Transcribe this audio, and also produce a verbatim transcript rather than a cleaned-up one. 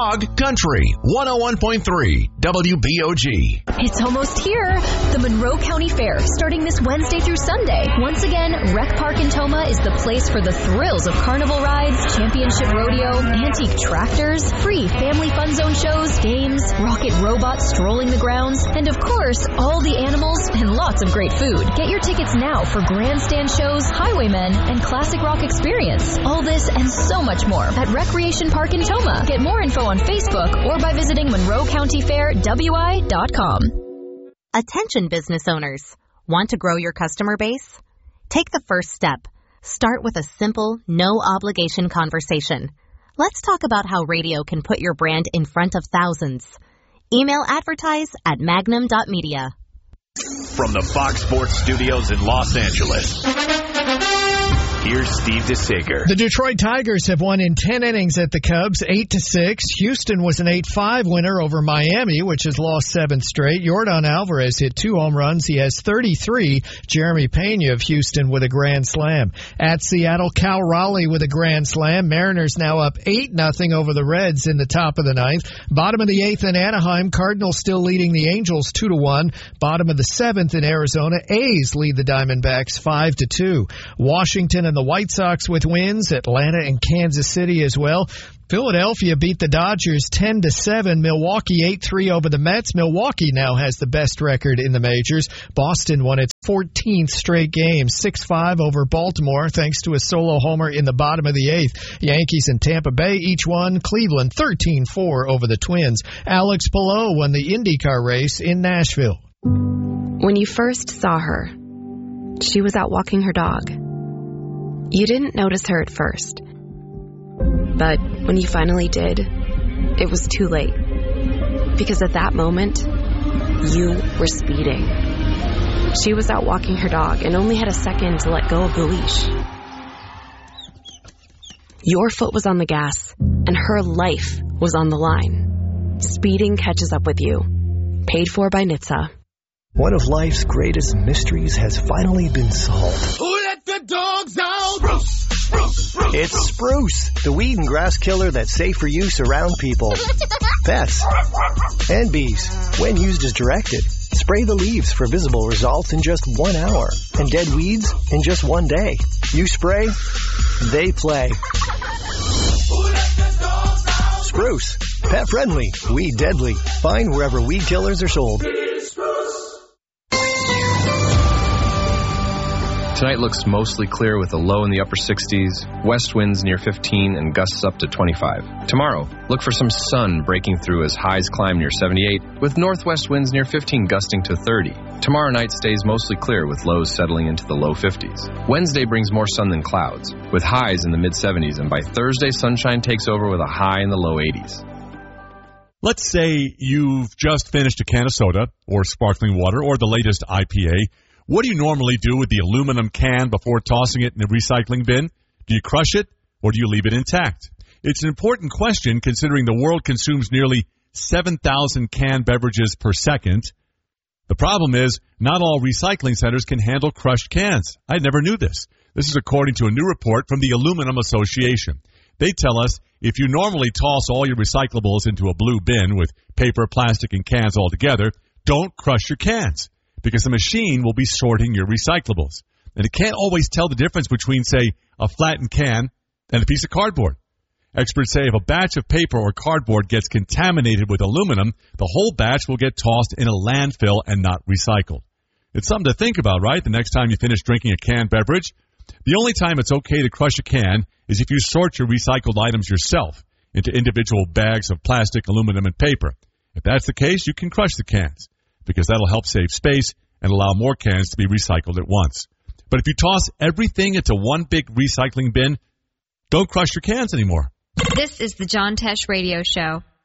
Dog Country, one oh one point three W B O G. It's almost here. The Monroe County Fair, starting this Wednesday through Sunday. Once again, Rec Park in Toma is the place for the thrills of carnival rides, championship rodeo, antique tractors, free family fun zone shows, games, rocket robots strolling the grounds, and of course, all the animals and lots of great food. Get your tickets now for grandstand shows, highwaymen, and classic rock experience. All this and so much more at Recreation Park in Toma. Get more info on Facebook or by visiting Monroe County Fair W I dot com. Attention business owners. Want to grow your customer base? Take the first step. Start with a simple, no-obligation conversation. Let's talk about how radio can put your brand in front of thousands. Email advertise at magnum dot media. From the Fox Sports Studios in Los Angeles, here's Steve DeSager. The Detroit Tigers have won in ten innings at the Cubs, eight to six. Houston was an eight five winner over Miami, which has lost seven straight. Yordan Alvarez hit two home runs. He has thirty-three. Jeremy Pena of Houston with a grand slam. At Seattle, Cal Raleigh with a grand slam. Mariners now up eight nothing over the Reds in the top of the ninth. Bottom of the eighth in Anaheim, Cardinals still leading the Angels two to one. Bottom of the seventh in Arizona, A's lead the Diamondbacks five to two. Washington and the White Sox with wins, Atlanta and Kansas City as well. Philadelphia beat the Dodgers ten to seven. Milwaukee eight three over the Mets. Milwaukee now has the best record in the majors. Boston won its fourteenth straight game, six five over Baltimore, thanks to a solo homer in the bottom of the eighth. Yankees and Tampa Bay each won. Cleveland thirteen four over the Twins. Alex Palou won the IndyCar race in Nashville. When you first saw her, she was out walking her dog. You didn't notice her at first. But when you finally did, it was too late. Because at that moment, you were speeding. She was out walking her dog and only had a second to let go of the leash. Your foot was on the gas, and her life was on the line. Speeding catches up with you. Paid for by N H T S A. One of life's greatest mysteries has finally been solved. Who let the dogs out? Spruce, spruce, spruce. It's Spruce, the weed and grass killer that's safe for use around people, pets, and bees. When used as directed, spray the leaves for visible results in just one hour and dead weeds in just one day. You spray, they play. Who let the dogs out? Spruce, pet friendly, weed deadly. Find wherever weed killers are sold. Tonight looks mostly clear with a low in the upper sixties, west winds near fifteen, and gusts up to twenty-five. Tomorrow, look for some sun breaking through as highs climb near seventy-eight, with northwest winds near fifteen gusting to thirty. Tomorrow night stays mostly clear with lows settling into the low fifties. Wednesday brings more sun than clouds, with highs in the mid-seventies, and by Thursday, sunshine takes over with a high in the low eighties. Let's say you've just finished a can of soda, or sparkling water, or the latest I P A. What do you normally do with the aluminum can before tossing it in the recycling bin? Do you crush it, or do you leave it intact? It's an important question considering the world consumes nearly seven thousand canned beverages per second. The problem is, not all recycling centers can handle crushed cans. I never knew this. This is according to a new report from the Aluminum Association. They tell us if you normally toss all your recyclables into a blue bin with paper, plastic, and cans all together, don't crush your cans, because the machine will be sorting your recyclables. And it can't always tell the difference between, say, a flattened can and a piece of cardboard. Experts say if a batch of paper or cardboard gets contaminated with aluminum, the whole batch will get tossed in a landfill and not recycled. It's something to think about, right? The next time you finish drinking a canned beverage. The only time it's okay to crush a can is if you sort your recycled items yourself into individual bags of plastic, aluminum, and paper. If that's the case, you can crush the cans, because that'll help save space and allow more cans to be recycled at once. But if you toss everything into one big recycling bin, don't crush your cans anymore. This is the John Tesh Radio Show.